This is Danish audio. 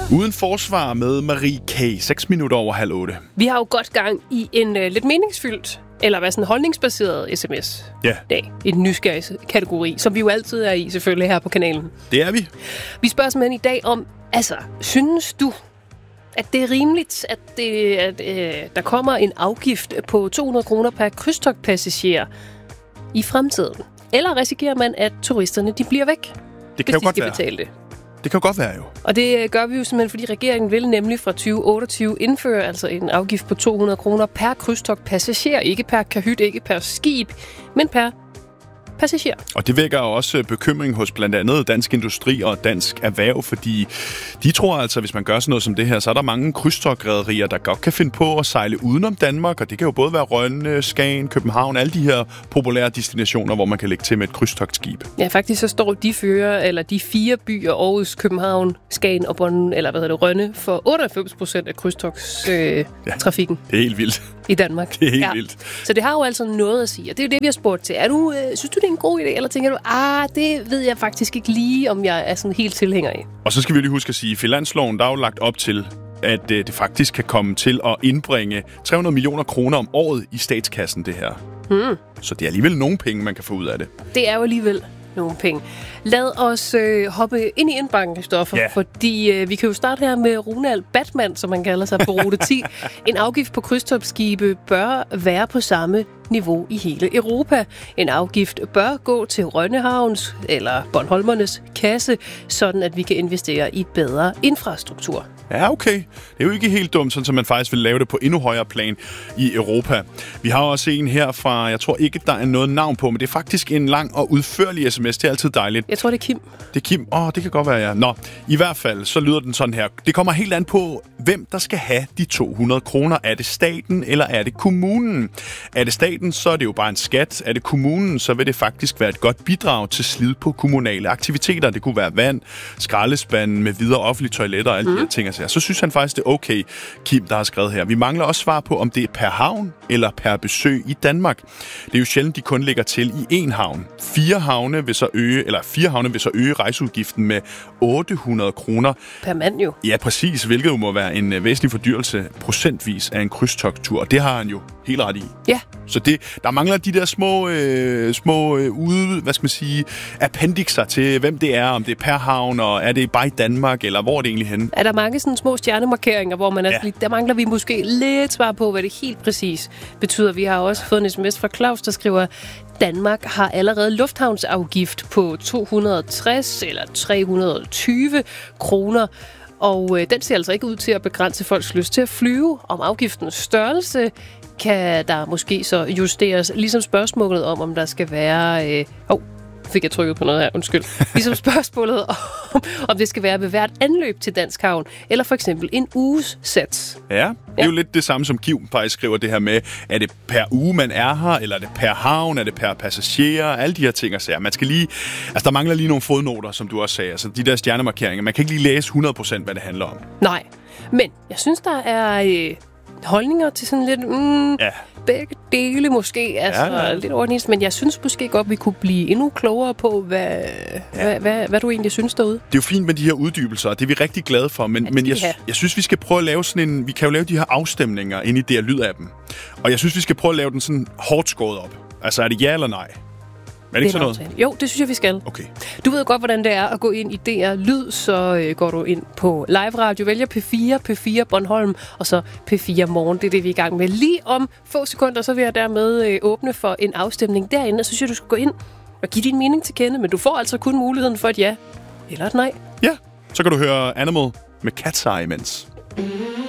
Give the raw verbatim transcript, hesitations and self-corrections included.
Uden forsvar med Marie K. seks minutter over halv otte. Vi har jo godt gang i en uh, lidt meningsfyldt, eller hvad sådan holdningsbaseret sms. Ja. Dag. I den nysgerrigskategori, som vi jo altid er i, selvfølgelig her på kanalen. Det er vi. Vi spørger simpelthen i dag om, altså, synes du, at det er rimeligt, at, det, at øh, der kommer en afgift på to hundrede kroner per krydstogtpassager i fremtiden? Eller risikerer man, at turisterne de bliver væk, Det kan jo hvis de godt skal være. betale det? Det kan jo godt være jo. Og det gør vi jo simpelthen, fordi regeringen vil nemlig fra tyve otteogtyve indføre altså en afgift på to hundrede kroner per krydstogtpassager. Ikke per kahyt, ikke per skib, men per passager. Og det vækker også bekymring hos blandt andet Dansk Industri og Dansk Erhverv, fordi de tror altså, hvis man gør sådan noget som det her, så er der mange krydstogtrederier, der godt kan finde på at sejle udenom Danmark, og det kan jo både være Rønne, Skagen, København, alle de her populære destinationer, hvor man kan lægge til med et krydstogtskib. Ja, faktisk så står de fører, eller de fire byer, Aarhus, København, Skagen og Bonn, eller hvad hedder det, Rønne, for otteoghalvfems procent af krydstogtstrafikken øh, ja, det er helt vildt. i Danmark. Det er helt ja. vildt. Så det har jo altså noget at sige, og det er jo det, vi har spurgt til. Er du, øh, synes du, det er en god idé, eller tænker du, ah, det ved jeg faktisk ikke lige, om jeg er sådan helt tilhænger af? Og så skal vi lige huske at sige, at finansloven, der er jo lagt op til, at øh, det faktisk kan komme til at indbringe tre hundrede millioner kroner om året i statskassen, det her. Hmm. Så det er alligevel nogle penge, man kan få ud af det. Det er jo alligevel nogle penge. Lad os øh, hoppe ind i indbakken, Christoffer, Ja. fordi øh, vi kan jo starte her med Ronald Batman, som man kalder sig på rute ti. En afgift på krydstogtskibe bør være på samme niveau i hele Europa. En afgift bør gå til Rønnehavns eller Bornholmernes kasse, sådan at vi kan investere i bedre infrastruktur. Ja, okay. Det er jo ikke helt dumt, sådan så man faktisk vil lave det på endnu højere plan i Europa. Vi har også en her fra, jeg tror ikke, der er noget navn på, men det er faktisk en lang og udførlig sms. Det er altid dejligt. Jeg tror, det er Kim. Det er Kim. Åh, oh, det kan godt være, ja. Nå, i hvert fald, så lyder den sådan her. Det kommer helt an på, hvem der skal have de to hundrede kroner. Er det staten, eller er det kommunen? Er det staten, så er det jo bare en skat. Er det kommunen, så vil det faktisk være et godt bidrag til slid på kommunale aktiviteter. Det kunne være vand, skraldespanden med videre offentlige toiletter og alle mm. de her ting. Så synes han faktisk, det er okay, Kim, der har skrevet her. Vi mangler også svar på, om det er per havn eller per besøg i Danmark. Det er jo sjældent, de kun ligger til i én havn. Fire havne vil så øge, eller fire havne vil så øge rejseudgiften med otte hundrede kroner. Per mand jo. Ja, præcis, hvilket jo må være en væsentlig fordyrelse procentvis af en krydstogttur. Og det har han jo helt ret i. Ja. Så det, der mangler de der små, øh, små øh, ude, hvad skal man sige, appendixer til, hvem det er, om det er per havn, og er det bare i Danmark, eller hvor er det egentlig henne? Er der mange sådan små stjernemarkeringer, hvor man er Ja. lidt, der mangler vi måske lidt svar på, hvad det helt præcis betyder. Vi har også fået en sms fra Claus, der skriver, Danmark har allerede lufthavnsafgift på to hundrede og tres eller tre hundrede og tyve kroner. Og øh, den ser altså ikke ud til at begrænse folks lyst til at flyve. Om afgiftens størrelse kan der måske så justeres, ligesom spørgsmålet om, om der skal være... Øh, oh, fik jeg trykket på noget her, undskyld. Ligesom spørgsmålet om, om det skal være ved hvert anløb til Dansk Havn, eller for eksempel en uges sats. Ja, det er Ja. jo lidt det samme, som Kim faktisk skriver det her med, er det per uge, man er her, eller er det per havn, er det per passagerer, alle de her ting og sager. Man skal lige, altså der mangler lige nogle fodnoter, som du også sagde, altså de der stjernemarkeringer. Man kan ikke lige læse hundrede procent, hvad det handler om. Nej, men jeg synes, der er øh, holdninger til sådan lidt... Mm, Ja. begge dele måske, altså Ja, ja. lidt overens, men jeg synes måske godt, vi kunne blive endnu klogere på, hvad, ja. hvad, hvad, hvad du egentlig synes derude. Det er jo fint med de her uddybelser, og det er vi rigtig glade for, men, Ja, det men skal jeg, vi have. jeg synes, vi skal prøve at lave sådan en... Vi kan jo lave de her afstemninger ind i det her lyd-appen. Og jeg synes, vi skal prøve at lave den sådan hårdt skåret op. Altså, er det ja eller nej? Er det ikke sådan noget? Jo, det synes jeg, vi skal. Okay. Du ved godt, hvordan det er at gå ind i D R Lyd, så øh, går du ind på live radio, vælger P fire, P fire Bornholm, og så P fire Morgen. Det er det, vi er i gang med. Lige om få sekunder, så vil jeg dermed øh, åbne for en afstemning derinde, og så synes jeg, du skal gå ind og give din mening til kende, men du får altså kun muligheden for et ja eller et nej. Ja, så kan du høre Animal med Cat's Eye imens.